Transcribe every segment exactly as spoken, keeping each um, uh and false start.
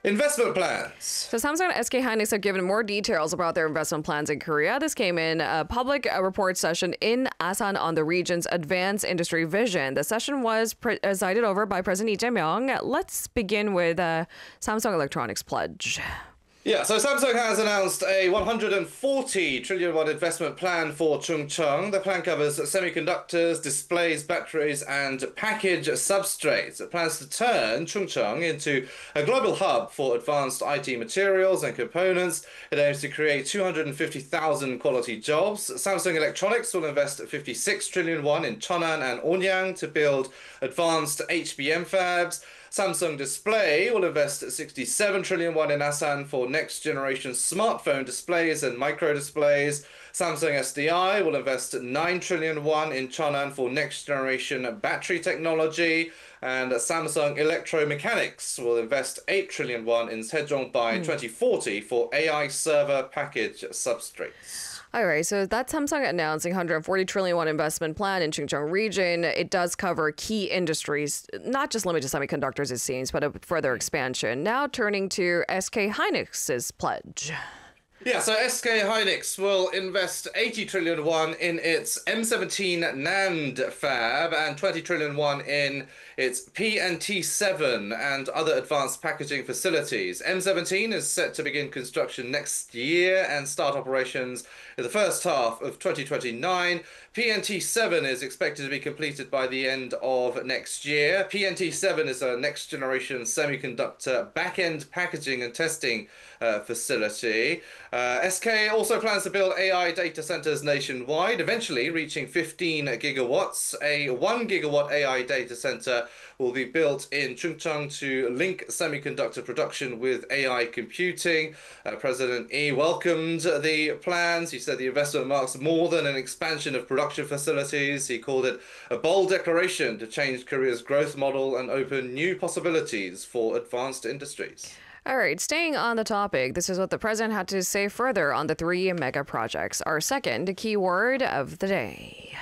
Investment plans. So Samsung and S K Hynix have given more details about their investment plans in Korea. This came in a public uh, report session in Asan on the region's advanced industry vision. The session was presided over by President Lee Jae-myung. Let's begin with uh, Samsung Electronics pledge. Yeah, so Samsung has announced a one hundred forty trillion won investment plan for Chungcheong. The plan covers semiconductors, displays, batteries, and package substrates. It plans to turn Chungcheong into a global hub for advanced I T materials and components. It aims to create two hundred fifty thousand quality jobs. Samsung Electronics will invest fifty-six trillion won in Cheonan and Onyang to build advanced H B M fabs. Samsung Display will invest sixty-seven trillion won in Asan for next-generation smartphone displays and micro displays. Samsung S D I will invest nine trillion won in Cheonan for next-generation battery technology. And Samsung Electromechanics will invest eight trillion won in Sejong by mm. twenty forty for A I server package substrates. All right, so that's Samsung announcing one hundred forty trillion won investment plan in Chungcheong region. It does cover key industries, not just limited to semiconductors, it seems, but a further expansion. Now turning to S K Hynix's pledge. Yeah, so S K Hynix will invest eighty trillion won in its M seventeen NAND fab and twenty trillion won in its P N T seven and other advanced packaging facilities. M seventeen is set to begin construction next year and start operations in the first half of twenty twenty-nine. P N T seven is expected to be completed by the end of next year. P N T seven is a next-generation semiconductor back-end packaging and testing uh, facility. Uh, S K also plans to build A I data centers nationwide, eventually reaching fifteen gigawatts. A one gigawatt A I data center will be built in Chungcheong to link semiconductor production with A I computing. Uh, President Lee welcomed the plans. He said the investment marks more than an expansion of production facilities. He called it a bold declaration to change Korea's growth model and open new possibilities for advanced industries. All right, staying on the topic, this is what the president had to say further on the three mega projects. Our second keyword of the day.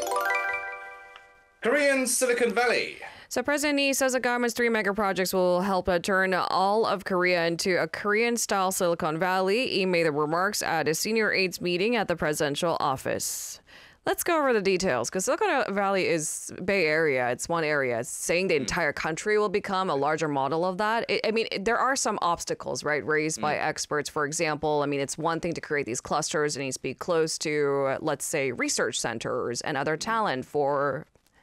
Korean Silicon Valley. So President Lee says the government's three mega projects will help uh, turn all of Korea into a Korean-style Silicon Valley. He made the remarks at a senior aides meeting at the presidential office. Let's go over the details, because Silicon Valley is Bay Area. It's one area. It's saying the entire country will become a larger model of that. It, I mean, it, there are some obstacles, right, raised mm. by experts. For example, I mean, it's one thing to create these clusters. It needs to be close to, let's say, research centers and other talent for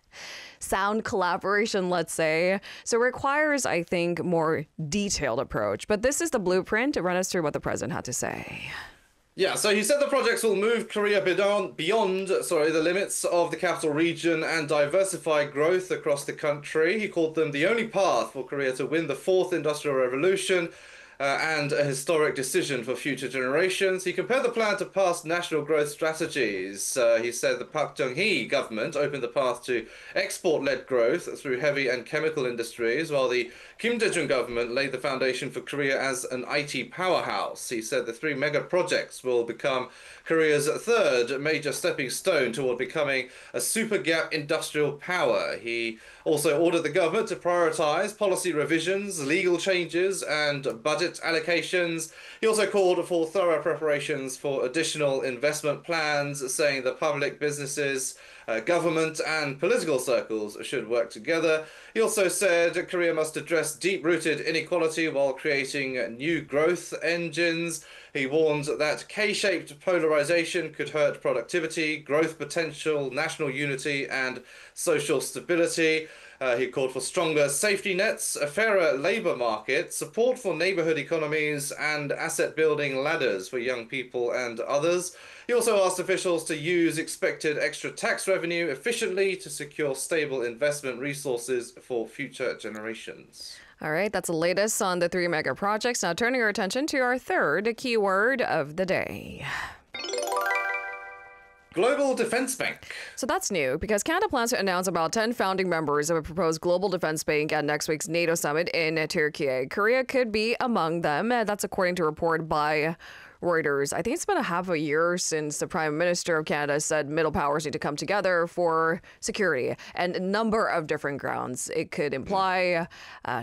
sound collaboration, let's say. So it requires, I think, more detailed approach. But this is the blueprint. Run us through what the president had to say. Yeah, so he said the projects will move Korea beyond, beyond sorry, the limits of the capital region and diversify growth across the country. He called them the only path for Korea to win the fourth industrial revolution uh, and a historic decision for future generations. He compared the plan to past national growth strategies. Uh, he said the Park Chung-hee government opened the path to export-led growth through heavy and chemical industries, while the Kim Dae-jung government laid the foundation for Korea as an I T powerhouse. He said the three mega projects will become Korea's third major stepping stone toward becoming a super gap industrial power. He also ordered the government to prioritize policy revisions, legal changes, and budget allocations. He also called for thorough preparations for additional investment plans, saying that public, businesses, uh, government, and political circles should work together. He also said Korea must address deep-rooted inequality while creating new growth engines. He warned that K-shaped polarization could hurt productivity, growth potential, national unity, and social stability. Uh, he called for stronger safety nets, a fairer labour market, support for neighbourhood economies, and asset-building ladders for young people and others. He also asked officials to use expected extra tax revenue efficiently to secure stable investment resources for future generations. All right, that's the latest on the three mega projects. Now turning our attention to our third keyword of the day. Global Defense Bank. So that's new because Canada plans to announce about ten founding members of a proposed Global Defense Bank at next week's NATO summit in Turkey. Korea could be among them. That's according to a report by Reuters. I think it's been a half a year since the Prime Minister of Canada said middle powers need to come together for security, and a number of different grounds. It could imply uh,